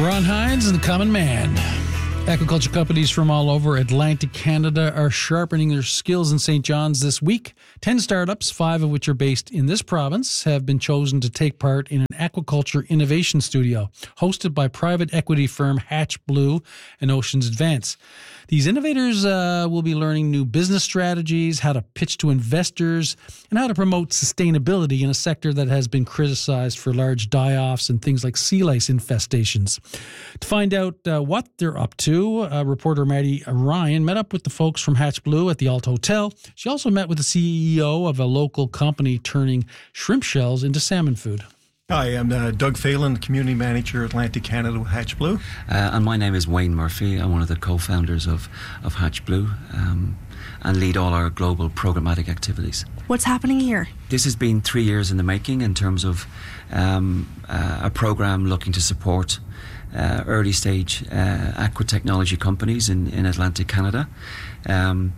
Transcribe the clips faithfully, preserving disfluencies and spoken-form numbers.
Ron Hines and the Common Man. Aquaculture companies from all over Atlantic Canada are sharpening their skills in Saint John's this week. Ten startups, five of which are based in this province, have been chosen to take part in an aquaculture innovation studio hosted by private equity firm Hatch Blue and Oceans Advance. These innovators uh, will be learning new business strategies, how to pitch to investors, and how to promote sustainability in a sector that has been criticized for large die-offs and things like sea lice infestations. To find out uh, what they're up to, uh, reporter Maddie Ryan met up with the folks from Hatch Blue at the Alt Hotel. She also met with the C E O of a local company turning shrimp shells into salmon food. Hi, I'm uh, Doug Phelan, Community Manager, Atlantic Canada with Hatch Blue. Uh, and my name is Wayne Murphy. I'm one of the co-founders of, of Hatch Blue um, and lead all our global programmatic activities. What's happening here? This has been three years in the making in terms of um, uh, a program looking to support uh, early stage uh, aqua technology companies in, in Atlantic Canada. Um,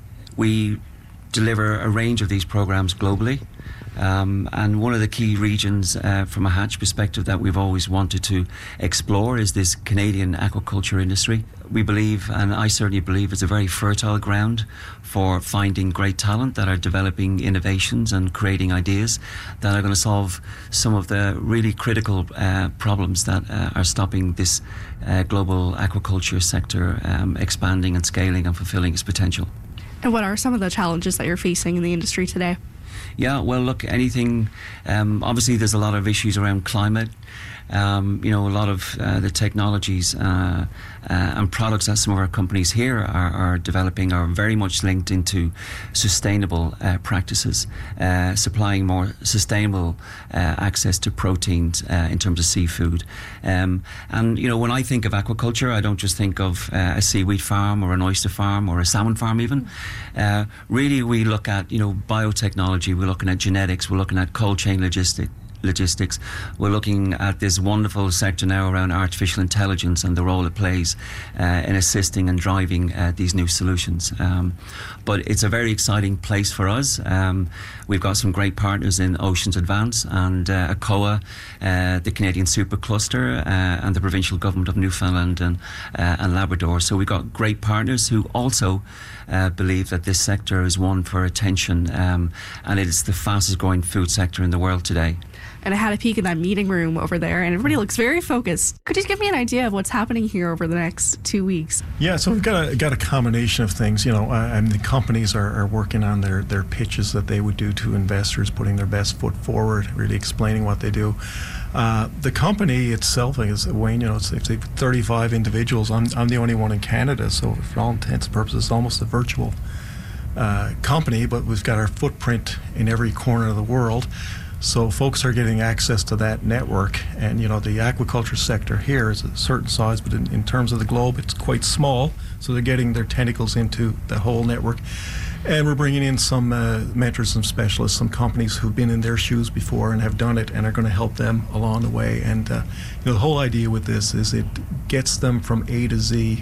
we deliver a range of these programs globally. Um, and one of the key regions uh, from a Hatch perspective that we've always wanted to explore is this Canadian aquaculture industry. We believe, and I certainly believe, it's a very fertile ground for finding great talent that are developing innovations and creating ideas that are going to solve some of the really critical uh, problems that uh, are stopping this uh, global aquaculture sector um, expanding and scaling and fulfilling its potential. And what are some of the challenges that you're facing in the industry today? Yeah, well, look, anything, um, obviously there's a lot of issues around climate. Um, you know, a lot of uh, the technologies uh, uh, and products that some of our companies here are, are developing are very much linked into sustainable uh, practices, uh, supplying more sustainable uh, access to proteins uh, in terms of seafood. Um, and, you know, when I think of aquaculture, I don't just think of uh, a seaweed farm or an oyster farm or a salmon farm even. Uh, really, we look at, you know, biotechnology, we're looking at genetics, we're looking at cold chain logistics. logistics. We're looking at this wonderful sector now around artificial intelligence and the role it plays uh, in assisting and driving uh, these new solutions. Um, but it's a very exciting place for us. Um, we've got some great partners in Oceans Advance and uh, ACOA, uh, the Canadian Super Cluster, uh, and the provincial government of Newfoundland and, uh, and Labrador. So we've got great partners who also uh, believe that this sector is one for attention, um, and it is the fastest growing food sector in the world today. And I had a peek in that meeting room over there, and everybody looks very focused. Could you give me an idea of what's happening here over the next two weeks? Yeah, so we've got a, got a combination of things. You know, uh, and the companies are, are working on their, their pitches that they would do to investors, putting their best foot forward, really explaining what they do. Uh, the company itself, like as Wayne, you know, it's, it's thirty-five individuals. I'm, I'm the only one in Canada, so for all intents and purposes, it's almost a virtual uh, company, but we've got our footprint in every corner of the world. So folks are getting access to that network, and you know the aquaculture sector here is a certain size, but in, in terms of the globe, it's quite small. So they're getting their tentacles into the whole network, and we're bringing in some uh, mentors, some specialists, some companies who've been in their shoes before and have done it, and are going to help them along the way. And uh, you know the whole idea with this is it gets them from A to Z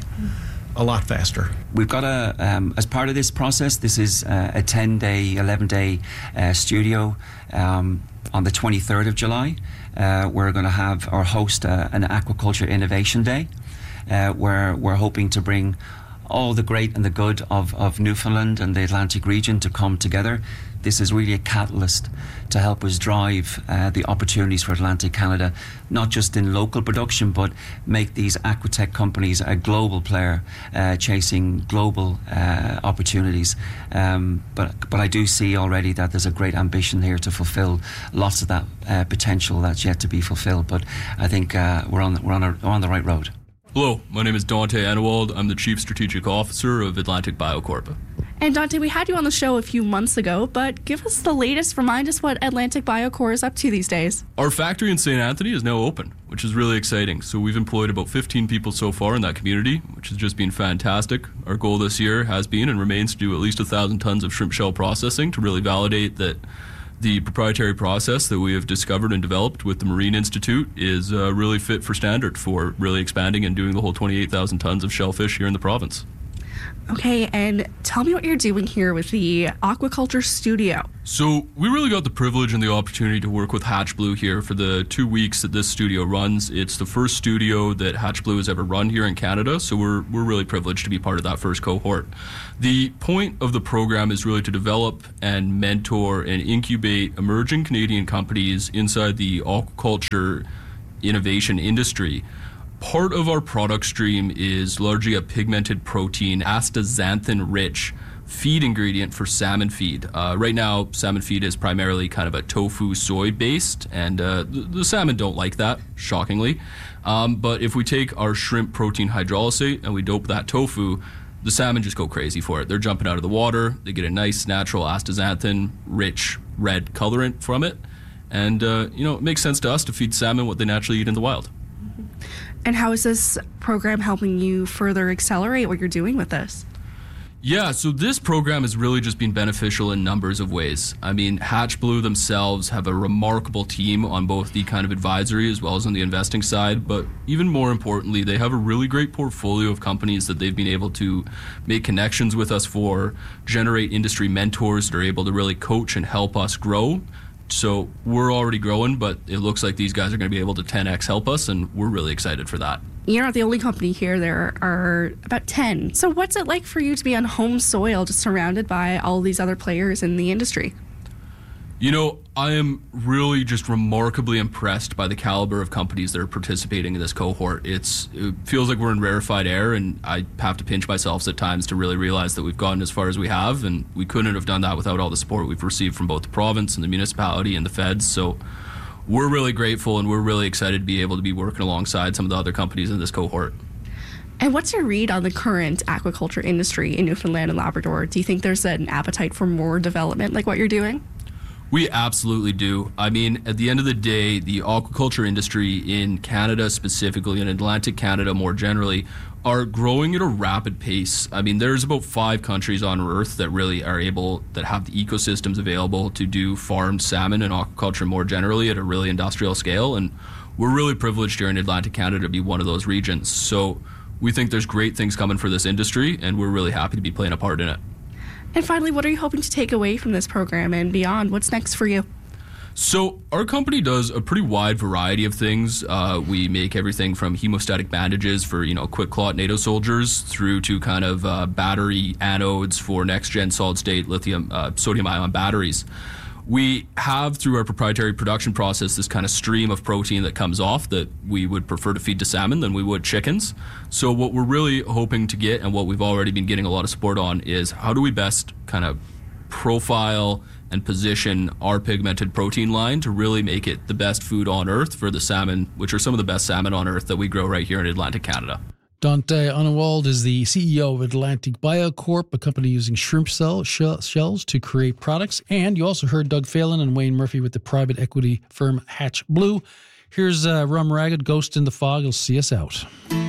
a lot faster. We've got a, um, as part of this process, this is uh, a ten-day, eleven-day uh, studio. Um, on the twenty-third of July, uh, we're going to have or host uh, an Aquaculture Innovation Day, uh, where we're hoping to bring all the great and the good of, of Newfoundland and the Atlantic region to come together. This is really a catalyst to help us drive uh, the opportunities for Atlantic Canada, not just in local production, but make these aquatech companies a global player, uh, chasing global uh, opportunities. Um, but but I do see already that there's a great ambition here to fulfil lots of that uh, potential that's yet to be fulfilled. But I think uh, we're on we're on, a, we're on the right road. Hello, my name is Dante Anawald. I'm the Chief Strategic Officer of Atlantic BioCorp. And Dante, we had you on the show a few months ago, but give us the latest. Remind us what Atlantic BioCorp is up to these days. Our factory in Saint Anthony is now open, which is really exciting. So we've employed about fifteen people so far in that community, which has just been fantastic. Our goal this year has been and remains to do at least one thousand tons of shrimp shell processing to really validate that the proprietary process that we have discovered and developed with the Marine Institute is uh, really fit for standard for really expanding and doing the whole twenty-eight thousand tons of shellfish here in the province. Okay, and tell me what you're doing here with the Aquaculture Studio. So we really got the privilege and the opportunity to work with Hatch Blue here for the two weeks that this studio runs. It's the first studio that Hatch Blue has ever run here in Canada, so we're we're really privileged to be part of that first cohort. The point of the program is really to develop and mentor and incubate emerging Canadian companies inside the aquaculture innovation industry. Part of our product stream is largely a pigmented protein, astaxanthin-rich feed ingredient for salmon feed. Uh, right now, salmon feed is primarily kind of a tofu soy-based, and uh, the, the salmon don't like that, shockingly. Um, but if we take our shrimp protein hydrolysate and we dope that tofu, the salmon just go crazy for it. They're jumping out of the water. They get a nice, natural astaxanthin-rich red colorant from it. And, uh, you know, it makes sense to us to feed salmon what they naturally eat in the wild. And how is this program helping you further accelerate what you're doing with this? Yeah, so this program has really just been beneficial in numbers of ways. I mean, Hatch Blue themselves have a remarkable team on both the kind of advisory as well as on the investing side, but even more importantly, they have a really great portfolio of companies that they've been able to make connections with us for, generate industry mentors that are able to really coach and help us grow. So we're already growing, but it looks like these guys are going to be able to ten x help us, and we're really excited for that. You're not the only company here. There are about ten. So what's it like for you to be on home soil, just surrounded by all these other players in the industry? You know, I am really just remarkably impressed by the caliber of companies that are participating in this cohort. It's it feels like we're in rarefied air, and I have to pinch myself at times to really realize that we've gotten as far as we have, and we couldn't have done that without all the support we've received from both the province and the municipality and the feds. So we're really grateful, and we're really excited to be able to be working alongside some of the other companies in this cohort. And what's your read on the current aquaculture industry in Newfoundland and Labrador? Do you think there's an appetite for more development like what you're doing? We absolutely do. I mean, at the end of the day, the aquaculture industry in Canada specifically, and Atlantic Canada more generally, are growing at a rapid pace. I mean, there's about five countries on Earth that really are able, that have the ecosystems available to do farmed salmon and aquaculture more generally at a really industrial scale. And we're really privileged here in Atlantic Canada to be one of those regions. So we think there's great things coming for this industry, and we're really happy to be playing a part in it. And finally, what are you hoping to take away from this program and beyond? What's next for you? So our company does a pretty wide variety of things. Uh, we make everything from hemostatic bandages for, you know, quick clot NATO soldiers through to kind of uh, battery anodes for next-gen solid-state lithium, uh, sodium-ion batteries. We have, through our proprietary production process, this kind of stream of protein that comes off that we would prefer to feed to salmon than we would chickens. So what we're really hoping to get, and what we've already been getting a lot of support on, is how do we best kind of profile and position our pigmented protein line to really make it the best food on Earth for the salmon, which are some of the best salmon on Earth that we grow right here in Atlantic Canada. Dante Unwald is the C E O of Atlantic Biocorp, a company using shrimp cell shell, shells to create products. And you also heard Doug Phelan and Wayne Murphy with the private equity firm Hatch Blue. Here's uh, Rum Ragged, Ghost in the Fog. He'll see us out.